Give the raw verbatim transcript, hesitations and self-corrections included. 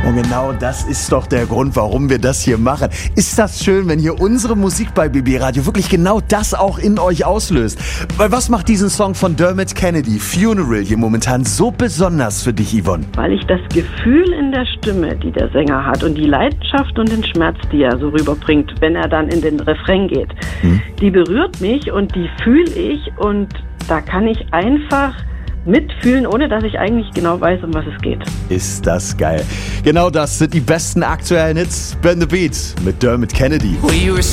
Und genau das ist doch der Grund, warum wir das hier machen. Ist das schön, wenn hier unsere Musik bei B B Radio wirklich genau das auch in euch auslöst? Weil was macht diesen Song von Dermot Kennedy, Funeral, hier momentan so besonders für dich, Yvonne? Weil ich das Gefühl in der Stimme, die der Sänger hat und die Leidenschaft und den Schmerz, die er so rüberbringt, wenn er dann in den Refrain geht, hm. die berührt mich und die fühle ich und da kann ich einfach mitfühlen, ohne dass ich eigentlich genau weiß, um was es geht. Ist das geil. Genau das sind die besten aktuellen Hits. Burn the Beat mit Dermot Kennedy. We were